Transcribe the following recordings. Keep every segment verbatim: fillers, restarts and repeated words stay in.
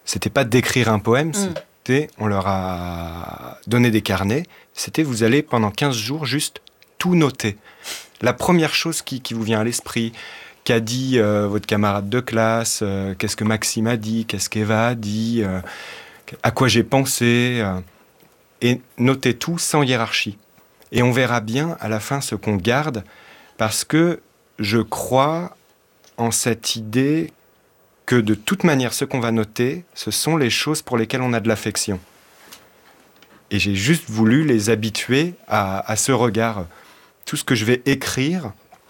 C'était pas d'écrire un poème, mmh. c'était, on leur a donné des carnets, c'était vous allez pendant quinze jours juste tout noter. La première chose qui, qui vous vient à l'esprit, qu'a dit euh, votre camarade de classe, euh, qu'est-ce que Maxime a dit, qu'est-ce qu'Eva a dit, euh, à quoi j'ai pensé, euh, et notez tout sans hiérarchie. Et on verra bien à la fin ce qu'on garde, parce que je crois en cette idée que de toute manière, ce qu'on va noter, ce sont les choses pour lesquelles on a de l'affection. Et j'ai juste voulu les habituer à, à ce regard. Tout ce que je vais écrire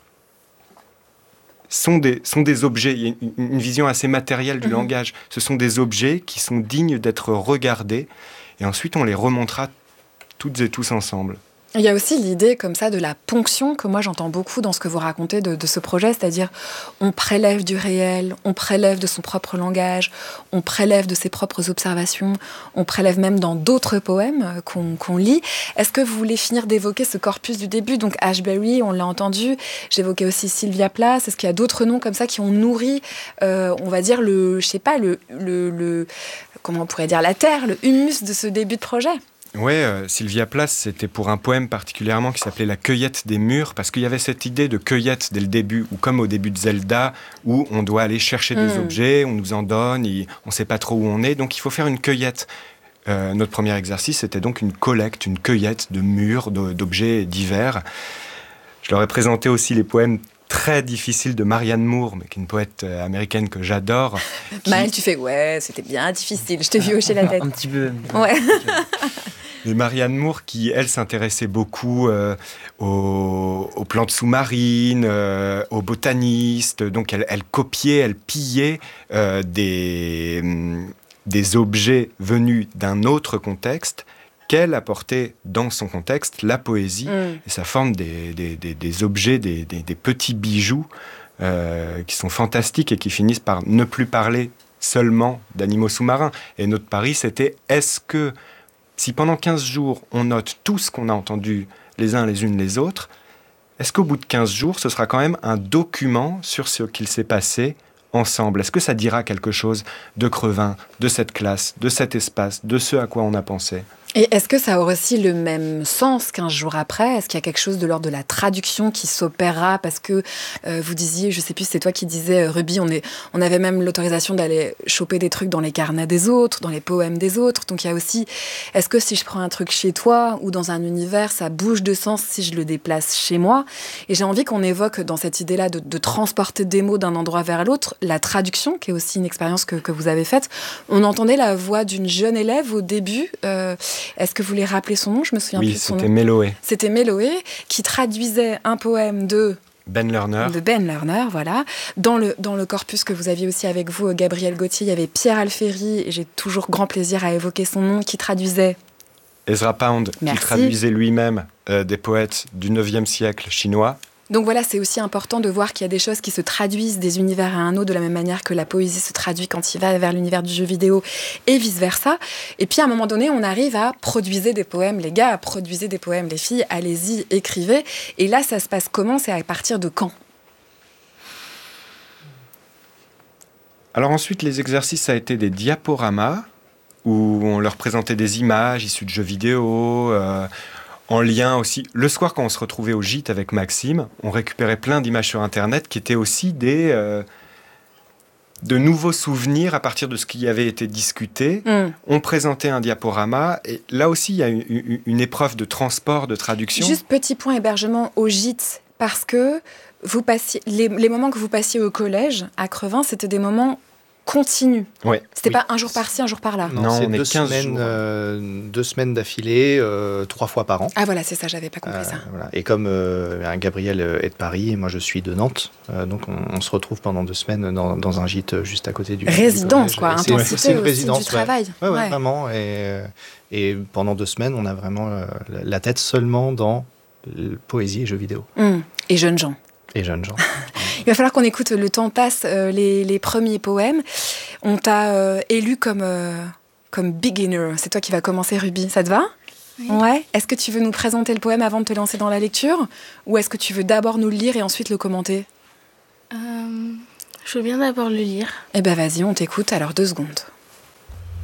sont des, sont des objets. Il y a une, une vision assez matérielle du mmh. langage. Ce sont des objets qui sont dignes d'être regardés. Et ensuite, on les remontera toutes et tous ensemble. Il y a aussi l'idée comme ça de la ponction que moi j'entends beaucoup dans ce que vous racontez de, de ce projet, c'est-à-dire on prélève du réel, on prélève de son propre langage, on prélève de ses propres observations, on prélève même dans d'autres poèmes qu'on, qu'on lit. Est-ce que vous voulez finir d'évoquer ce corpus du début? Donc Ashbery, on l'a entendu, j'évoquais aussi Sylvia Plath. Est-ce qu'il y a d'autres noms comme ça qui ont nourri, euh, on va dire, le, je sais pas, le, le, le, comment on pourrait dire, la terre, le humus de ce début de projet? Oui, euh, Sylvia Plath, c'était pour un poème particulièrement qui s'appelait La cueillette des murs, parce qu'il y avait cette idée de cueillette dès le début, ou comme au début de Zelda, où on doit aller chercher mmh. des objets, on nous en donne, et on ne sait pas trop où on est, donc il faut faire une cueillette. Euh, notre premier exercice, c'était donc une collecte, une cueillette de murs, de, d'objets divers. Je leur ai présenté aussi les poèmes très difficiles de Marianne Moore, mais qui est une poète américaine que j'adore. Qui... Maëlle, tu fais « ouais, c'était bien difficile, je t'ai vu hocher la tête ». Un petit peu. Ouais. Et Marianne Moore, qui, elle, s'intéressait beaucoup euh, aux, aux plantes sous-marines, euh, aux botanistes. Donc, elle, elle copiait, elle pillait euh, des, des objets venus d'un autre contexte qu'elle apportait dans son contexte, la poésie, mmh. et ça forme des, des, des, des objets, des, des, des petits bijoux euh, qui sont fantastiques et qui finissent par ne plus parler seulement d'animaux sous-marins. Et notre pari, c'était, est-ce que si pendant quinze jours, on note tout ce qu'on a entendu les uns les unes les autres, est-ce qu'au bout de quinze jours, ce sera quand même un document sur ce qu'il s'est passé ensemble? Est-ce que ça dira quelque chose de Crevin, de cette classe, de cet espace, de ce à quoi on a pensé? Et est-ce que ça aura aussi le même sens quinze jours après? Est-ce qu'il y a quelque chose de l'ordre de la traduction qui s'opérera? Parce que euh, vous disiez, je sais plus, c'est toi qui disais, Ruby, on, est, on avait même l'autorisation d'aller choper des trucs dans les carnets des autres, dans les poèmes des autres. Donc il y a aussi, est-ce que si je prends un truc chez toi ou dans un univers, ça bouge de sens si je le déplace chez moi? Et j'ai envie qu'on évoque dans cette idée-là de, de transporter des mots d'un endroit vers l'autre, la traduction, qui est aussi une expérience que, que vous avez faite. On entendait la voix d'une jeune élève au début. Euh, Est-ce que vous voulez rappeler son nom? Je me souviens oui, plus de son nom. Oui, c'était Méloé. C'était Méloé, qui traduisait un poème de... Ben Lerner. De Ben Lerner, voilà. Dans le, dans le corpus que vous aviez aussi avec vous, Gabriel Gauthier, il y avait Pierre Alféry, et j'ai toujours grand plaisir à évoquer son nom, qui traduisait... Ezra Pound, Merci. Qui traduisait lui-même euh, des poètes du neuvième siècle chinois. Donc voilà, c'est aussi important de voir qu'il y a des choses qui se traduisent des univers à un autre de la même manière que la poésie se traduit quand il va vers l'univers du jeu vidéo et vice-versa. Et puis à un moment donné, on arrive à produire des poèmes, les gars, à produire des poèmes, les filles, allez-y, écrivez. Et là, ça se passe comment? C'est à partir de quand? Alors ensuite, les exercices, ça a été des diaporamas où on leur présentait des images issues de jeux vidéo, euh, en lien aussi. Le soir, quand on se retrouvait au gîte avec Maxime, on récupérait plein d'images sur Internet qui étaient aussi des, euh, de nouveaux souvenirs à partir de ce qui avait été discuté. Mm. On présentait un diaporama. Et là aussi, il y a une, une épreuve de transport, de traduction. Juste petit point hébergement au gîte, parce que vous passiez, les, les moments que vous passiez au collège, à Crevin, c'était des moments continu. Ouais, C'était oui. pas un jour par-ci, un jour par-là. Non, non c'est on est deux, quinze semaines, jours. Euh, deux semaines d'affilée, euh, trois fois par an. Ah voilà, c'est ça, j'avais pas compris euh, ça. Voilà. Et comme euh, Gabriel est de Paris et moi je suis de Nantes, euh, donc on, on se retrouve pendant deux semaines dans, dans un gîte juste à côté du résidence, du quoi, c'est, intensité c'est une aussi résidence, du travail. Ouais, ouais, ouais. ouais, vraiment. Et, et pendant deux semaines, on a vraiment euh, la tête seulement dans poésie et jeux vidéo. Mmh. Et jeunes gens. Et jeunes gens. Il va falloir qu'on écoute, le temps passe, euh, les, les premiers poèmes. On t'a euh, élu comme, euh, comme beginner. C'est toi qui vas commencer, Ruby. Ça te va? Oui. Ouais. Est-ce que tu veux nous présenter le poème avant de te lancer dans la lecture? Ou est-ce que tu veux d'abord nous le lire et ensuite le commenter? euh, Je veux bien d'abord le lire. Eh ben vas-y, on t'écoute. Alors deux secondes.